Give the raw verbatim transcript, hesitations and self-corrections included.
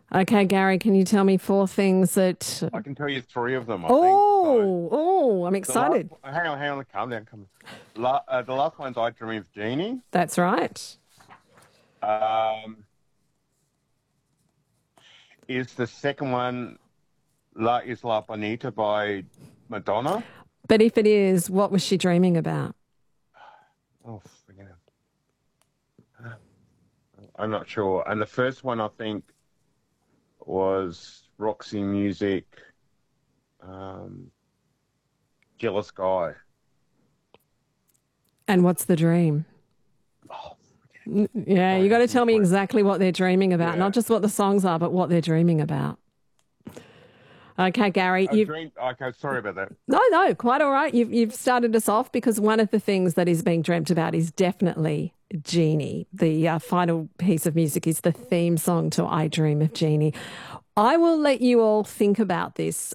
Okay, Gary, can you tell me four things that... I can tell you three of them, I think. So Oh, oh, I'm the last, excited. hang on, hang on, calm down, calm down. La, uh, the last one's I Dream of Jeannie. That's right. Um, is the second one La Isla Bonita by Madonna? But if it is, what was she dreaming about? Oh, forget it. I'm not sure. And the first one, I think, was Roxy Music, um, Jealous Guy. And what's the dream? Oh, N- Yeah, you sorry, got I to didn't tell me quite. exactly what they're dreaming about, Yeah. not just what the songs are, but what they're dreaming about. Okay, Gary, I you've dreamed. Okay, sorry about that. no, no, quite all right. You've you've started us off because one of the things that is being dreamt about is definitely Genie. The uh, final piece of music is the theme song to "I Dream of Jeannie." I will let you all think about this